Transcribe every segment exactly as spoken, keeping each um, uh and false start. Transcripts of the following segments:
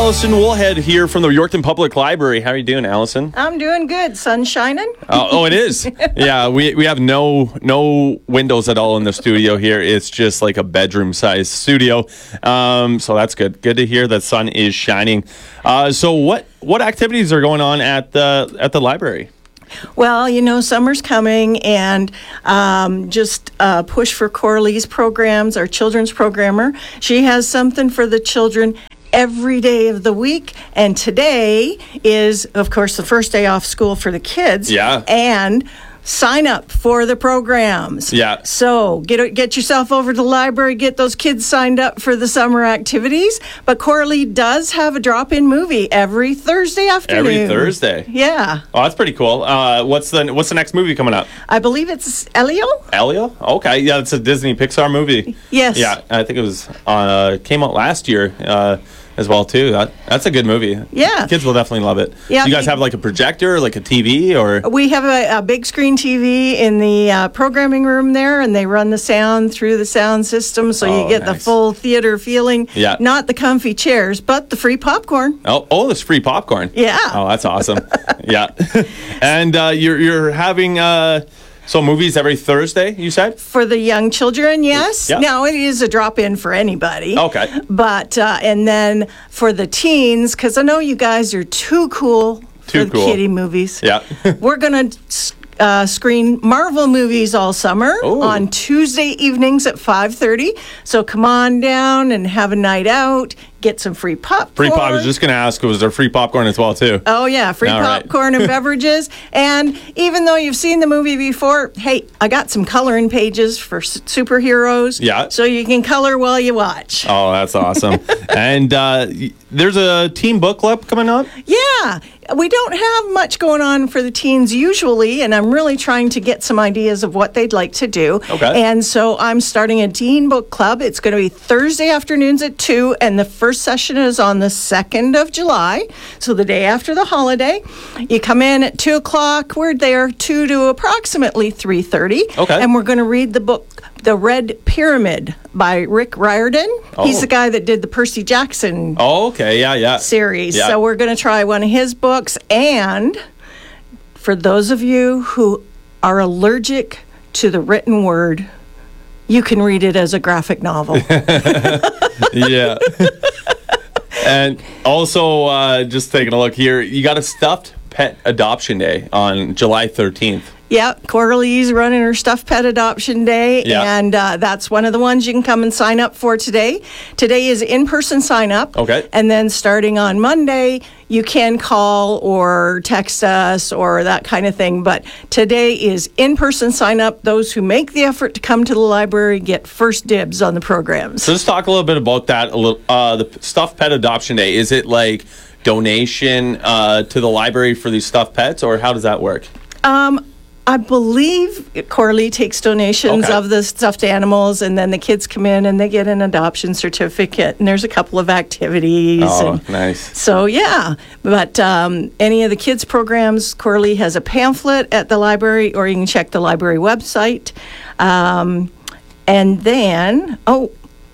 Allison Woolhead here from the Yorkton Public Library. How are you doing, Allison? I'm doing good. Sun shining? Uh, oh, it is. Yeah, we we have no no windows at all in the studio here. It's just like a bedroom-sized studio. Um, so that's good. Good to hear that sun is shining. Uh, so what what activities are going on at the at the library? Well, you know, summer's coming, and um, just uh, push for Coralie's programs, our children's programmer. She has something for the children every day of the week, and today is, of course, the first day off school for the kids. Yeah. And sign up for the programs. Yeah. So get get yourself over to the library, get those kids signed up for the summer activities. But Coralie does have a drop-in movie every Thursday afternoon. Every Thursday. Yeah. Oh, that's pretty cool. Uh, what's the what's the next movie coming up? I believe it's Elio. Elio? Okay, yeah, it's a Disney Pixar movie. Yes. Yeah, I think it was uh, came out last year. Uh, as well too. That, that's a good movie. Yeah. Kids will definitely love it. Yeah. Do you guys have like a projector, like a T V, or? We have a, a big screen T V in the uh, programming room there, and they run the sound through the sound system, so Oh, you get nice. the full theater feeling. Yeah. Not the comfy chairs, but the free popcorn. Oh, oh, there's free popcorn. Yeah. Oh, that's awesome. Yeah. And uh, you're you're having uh, so movies every Thursday, you said? For the young children, yes. Yeah. Now, it is a drop-in for anybody. Okay. But, uh, and then for the teens, because I know you guys are too cool Too for cool. kiddie movies. Yeah. We're going to uh, screen Marvel movies all summer Ooh. on Tuesday evenings at five thirty. So come on down and have a night out. Get some free popcorn. Free pop. I was just going to ask, was there free popcorn as well too? Oh, yeah, free All right. popcorn and beverages. And even though you've seen the movie before, hey, I got some coloring pages for s- superheroes. Yeah. So you can color while you watch. Oh, that's awesome. And uh, y- there's a teen book club coming up? Yeah. We don't have much going on for the teens usually, and I'm really trying to get some ideas of what they'd like to do. Okay. And so I'm starting a teen book club. It's going to be Thursday afternoons at two, and the first session is on the second of July, so the day after the holiday. You come in at two o'clock. We're there two to approximately three thirty. Okay. And we're going to read the book The Red Pyramid by Rick Riordan. He's Oh. the guy that did the Percy Jackson Oh, okay. Yeah, yeah. series. Yeah. So we're going to try one of his books. And for those of you who are allergic to the written word, you can read it as a graphic novel. Yeah. And also, uh, just taking a look here, you got a stuffed pet adoption day on July thirteenth. Yeah, Coralie's running her stuffed pet adoption day, Yeah. and uh, that's one of the ones you can come and sign up for today. Today is in-person sign-up. Okay. And then starting on Monday, you can call or text us or that kind of thing. But today is in-person sign-up. Those who make the effort to come to the library get first dibs on the programs. So just talk a little bit about that. A little, uh, the stuffed pet adoption day. Is it like donation uh, to the library for these stuffed pets, or how does that work? Um, I believe Coralie takes donations Okay. of the stuffed animals, and then the kids come in and they get an adoption certificate, and there's a couple of activities. Oh, and nice. so, yeah, but um, any of the kids' programs, Coralie has a pamphlet at the library, or you can check the library website. Um, and then, oh,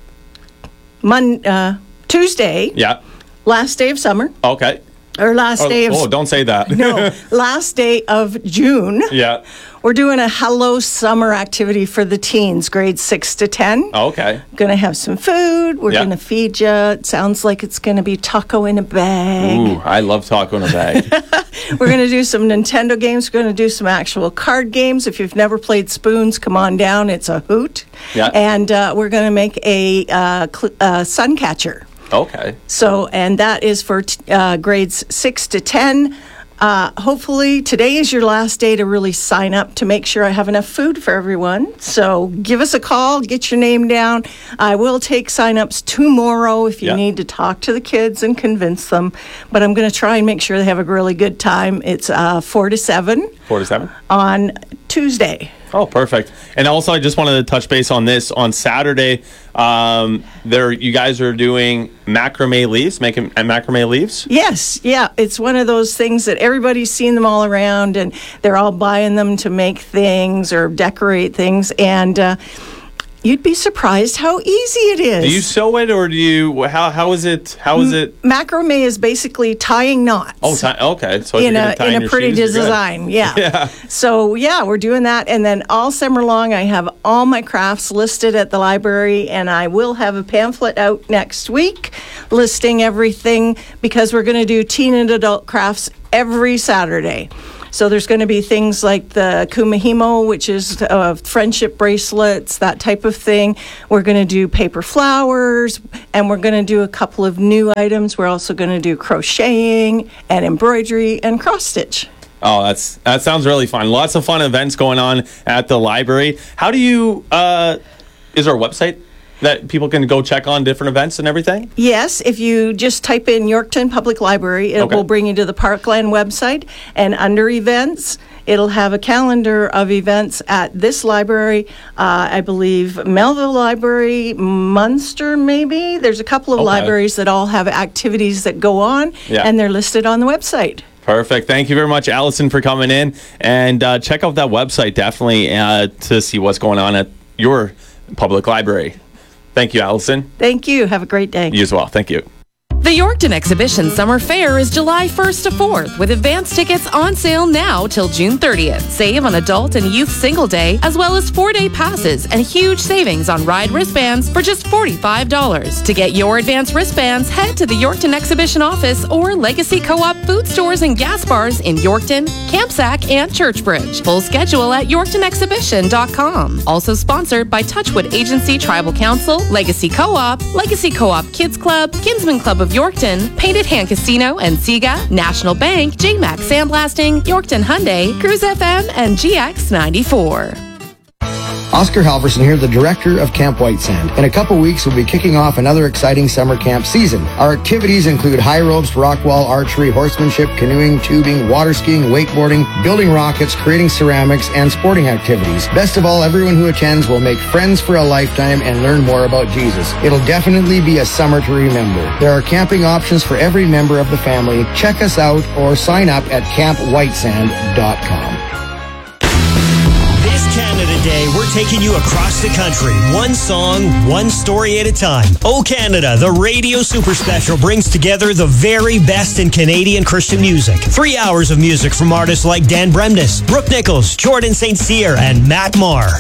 Mon- uh, Tuesday, Yeah. last day of summer, Okay. or last Oh, day of... oh, don't say that. no, last day of June. Yeah. We're doing a Hello Summer activity for the teens, grades six to ten. Okay. Going to have some food. We're Yeah. going to feed you. It sounds like it's going to be taco in a bag. Ooh, I love taco in a bag. We're going to do some Nintendo games. We're going to do some actual card games. If you've never played Spoons, come on down. It's a hoot. Yeah. And uh, we're going to make a uh, cl- uh, sun catcher. Okay. So, and that is for t- uh, grades six to ten. Uh, hopefully, today is your last day to really sign up to make sure I have enough food for everyone. So, give us a call, get your name down. I will take sign-ups tomorrow if you Yeah. need to talk to the kids and convince them. But I'm going to try and make sure they have a really good time. It's uh, four to seven Four to seven. on Tuesday. Oh, perfect. And also, I just wanted to touch base on this. On Saturday, um, there you guys are doing macrame leaves, making uh, macrame leaves. Yes, yeah. It's one of those things that everybody's seen them all around, and they're all buying them to make things or decorate things. And uh, You'd be surprised how easy it is. Do you sew it, or do you? How how is it? How is it? Macrame is basically tying knots. Oh, ti- okay. So if in you're a gonna tie in a your pretty shoes, you're good. design, yeah. Yeah. So yeah, we're doing that, and then all summer long, I have all my crafts listed at the library, and I will have a pamphlet out next week listing everything because we're going to do teen and adult crafts every Saturday. So there's going to be things like the kumahimo, which is uh, friendship bracelets, that type of thing. We're going to do paper flowers, and we're going to do a couple of new items. We're also going to do crocheting and embroidery and cross stitch. Oh, that's that sounds really fun. Lots of fun events going on at the library. How do you? Uh, is there a website that people can go check on different events and everything? Yes, if you just type in Yorkton Public Library, it Okay. will bring you to the Parkland website, and under events, it'll have a calendar of events at this library. Uh, I believe Melville Library, Munster maybe. There's a couple of Okay. libraries that all have activities that go on, Yeah. and they're listed on the website. Perfect. Thank you very much, Allison, for coming in. And uh, check out that website, definitely, uh, to see what's going on at your public library. Thank you, Allison. Thank you. Have a great day. You as well. Thank you. The Yorkton Exhibition Summer Fair is July first to fourth, with advance tickets on sale now till June thirtieth. Save on adult and youth single day, as well as four-day passes and huge savings on ride wristbands for just forty-five dollars. To get your advance wristbands, head to the Yorkton Exhibition office or Legacy Co-op food stores and gas bars in Yorkton, Campsack, and Churchbridge. Full schedule at yorkton exhibition dot com. Also sponsored by Touchwood Agency Tribal Council, Legacy Co-op, Legacy Co-op Kids Club, Kinsman Club of Yorkton, Painted Hand Casino and Sega, National Bank, J MAC Sandblasting, Yorkton Hyundai, Cruise F M, and G X ninety-four. Oscar Halverson here, the director of Camp White Sand. In a couple weeks, we'll be kicking off another exciting summer camp season. Our activities include high ropes, rock wall, archery, horsemanship, canoeing, tubing, water skiing, wakeboarding, building rockets, creating ceramics, and sporting activities. Best of all, everyone who attends will make friends for a lifetime and learn more about Jesus. It'll definitely be a summer to remember. There are camping options for every member of the family. Check us out or sign up at camp white sand dot com. This Canada Day, we're taking you across the country, one song, one story at a time. Oh Canada, the Radio Super Special brings together the very best in Canadian Christian music. Three hours of music from artists like Dan Bremnes, Brooke Nichols, Jordan Saint Cyr, and Matt Maher.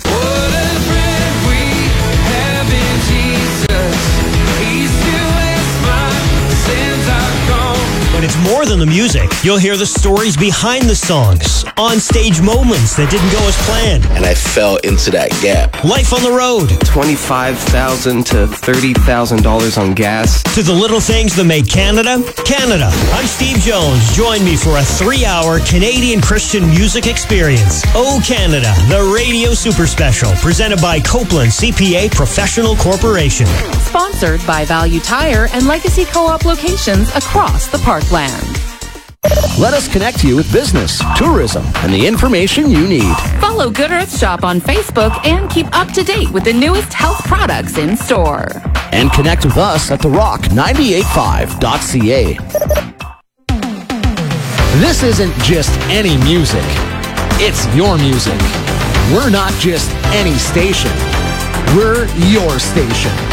But it's more than the music. You'll hear the stories behind the songs, on-stage moments that didn't go as planned, and I fell into that gap. life on the road, twenty-five thousand dollars to thirty thousand dollars on gas. to the little things that make Canada, Canada. I'm Steve Jones. Join me for a three-hour Canadian Christian music experience. Oh Canada, the Radio Super Special, presented by Copeland C P A Professional Corporation. Sponsored by Value Tire and Legacy Co-op locations across the Parkland. Let us connect you with business, tourism, and the information you need. Follow Good Earth Shop on Facebook and keep up to date with the newest health products in store. And connect with us at the rock nine eight five dot c a. This isn't just any music. It's your music. We're not just any station. We're your station.